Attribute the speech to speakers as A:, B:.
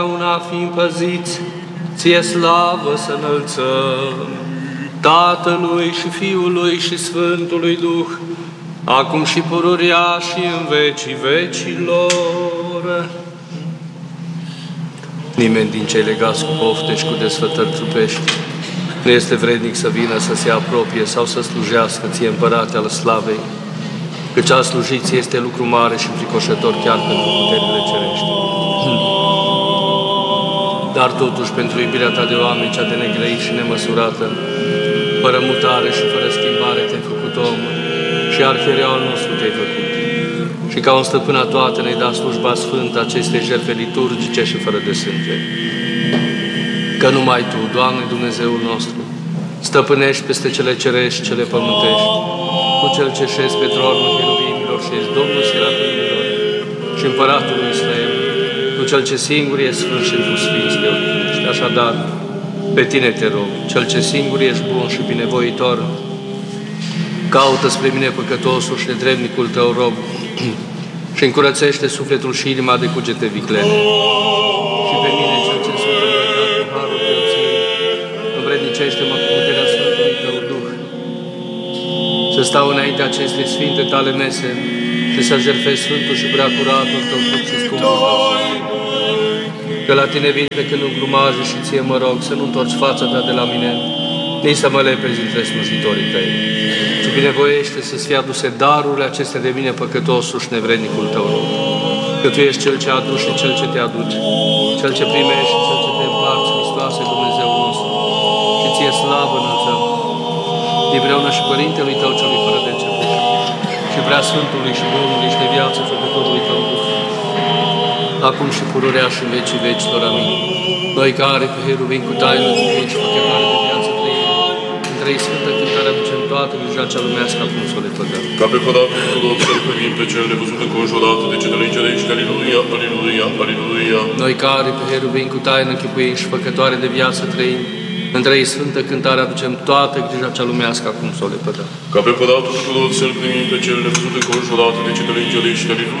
A: Una fiind păziți, ție slavă să înălțăm, Tatălui și Fiului și Sfântului Duh, acum și pururea și în vecii vecilor. Nimeni din cei legați cu pofte și cu desfătări trupești nu este vrednic să vină să se apropie sau să slujească ție, Împărate al slavei, căci a sluji ție este lucru mare și înfricoșător chiar pentru puterile cerești. Dar totuși, pentru iubirea ta de oameni, cea de negrăit și nemăsurată, fără mutare și fără schimbare te-ai făcut om și arhiereul nostru te-ai făcut. Și ca un stăpân a toate ne-ai dat slujba sfântă acestei jertfe liturgice și fără de sânge. Că numai Tu, Doamne Dumnezeul nostru, stăpânești peste cele cerești, cele pământești, cu Cel ce șezi pe tronul cherubimilor și ești Domnul Serafimilor și Împăratul lui Israel, Tu Cel ce singur e sfânt și Tu sfinți te odihnești. Așadar, pe Tine te rog, Cel ce singur ești bun și binevoitor, caută spre mine păcătosul și nedreptnicul Tău rob și încurățește sufletul și inima de cugete viclene. Și pe mine, Cel ce sunt îmbrăcat cu harul preoției, învrednicește-mă cu puterea Sfântului Tău Duh, să stau înainte acestei sfinte Tale mese și să jertfesc Sfântul și Preacuratul Tău trup și scumpul Tău. Că la Tine vin pe când grumajă și Ție mă rog să nu întorci fața Ta de la mine, nici să mă lepezi dintre slujitorii Tăi. Și binevoiește să-ți fie aduse darurile acestea de mine, păcătosul și nevrednicul Tău rog. Că Tu ești Cel ce aduci și Cel ce te aduci, Cel ce primești și Cel ce te împarți, Hristoase Dumnezeul nostru. Și Ție slavă înălțăm, împreună și Părintelui Tău celui fără de început, și Preasfântului și Bunului și de viață Făcătorului Tău Duh, acum și pururea și în vecii vecilor. Amin. Noi care pe heruvim cu taină și făcătoare de viață trăim, între ei sfântă cântare aducem toată grija cea lumească, acum să o lepădăm.
B: Ca pe pădatul tuturor să-L primim pe Cel nevăzut înconjurat de cetălii cerești. Aleluia, aleluia, aleluia.
A: Noi care pe heruvim cu taină închipuim și făcătoare de viață trăim, între ei sfântă cântare aducem toată grija cea lumească, acum să o lepădăm.
B: Ca pe pădatul tuturor să-L primim pe Cel nevăzut înconjurat de cetălii cerești. Aleluia.